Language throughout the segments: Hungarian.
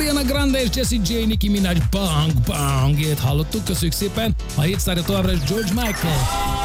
Ariana Grande és Jessie J, Nicki Minaj Bang Bang-ét hallottuk, köszönjük szépen. A hét sztárja továbbra is George Michael,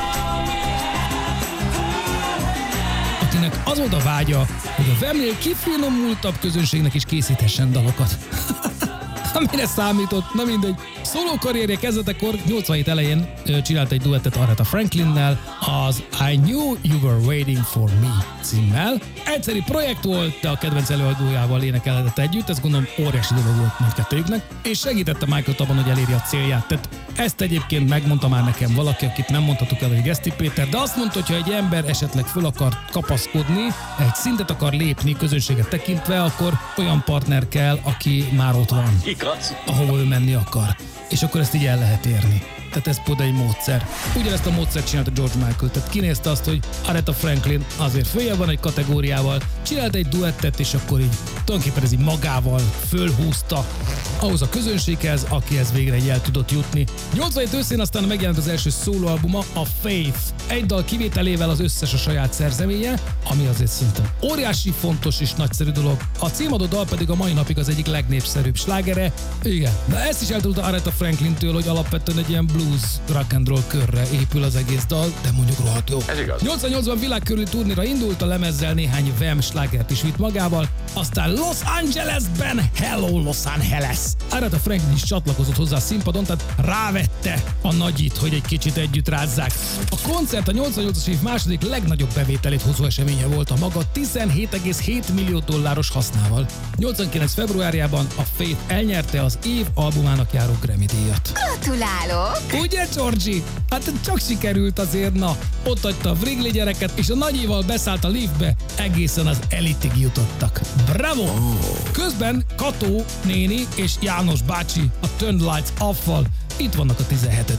akinek az volt a vágya, hogy a Wemnél kifinomultabb közönségnek is készíthessen dalokat. Amire számított, na mindegy. Szóló karrierje kezdetekor 87 elején csinált egy duettet Aretha Franklinnel, az I Knew You Were Waiting For Me címmel. Egyszeri projekt volt, de a kedvenc előadójával énekelhetett együtt, ez gondolom óriási dolog volt mindkettőjüknek, és segítette Michael abban, hogy elérje a célját. Tehát ezt egyébként megmondta már nekem valaki, akit nem mondhatok el, hogy Geszti Péter, de azt mondta, hogy ha egy ember esetleg föl akar kapaszkodni, egy szintet akar lépni közönséget tekintve, akkor olyan partner kell, aki már ott van, ahova ő menni akar. És akkor ezt így el lehet érni. Tehát ez pont egy módszer. Ugyanezt a módszert csinálta George Michael. Tehát kinézte azt, hogy Aretha Franklin azért följebb van egy kategóriával, csinált egy duettet, és akkor így tulajdonképpen ez így magával fölhúzta ahhoz a közönséghez, akihez végre egy el tudott jutni. 87 őszén aztán megjelent az első szólóalbuma, a Faith. Egy dal kivételével az összes a saját szerzeménye, ami azért szerintem óriási, fontos és nagyszerű dolog. A címadó dal pedig a mai napig az egyik legnépszerűbb slágere. Igen, de ezt is eltudta Aretha Franklintől, hogy alapvetően egy ilyen blues rock and roll körre épül az egész dal, de mondjuk rohadt jó. Ez igaz. 88-ban világkörüli turnéra indult, a lemezzel néhány Wham slágert is vitt magával, aztán Los Angelesben Hello Los Angeles. Aretha Franklin is csatlakozott hozzá a színpadon, tehát rávette a nagyit, hogy egy kicsit együtt rázzák. A koncert a 88-as év második legnagyobb bevételét hozó eseménye volt a maga $17,7 millió hasznával. 89. februárjában a Faith elnyerte az év albumának járó Grammy-díjat. Gratulálok! Ugye, Georgie? Hát csak sikerült azért, na. Ott hagyta a Wrigley gyereket, és a nagyival beszállt a liftbe, egészen az elitig jutottak. Bravo! Közben Kató néni és János bácsi a Turn Lights Off-val itt vannak a 17.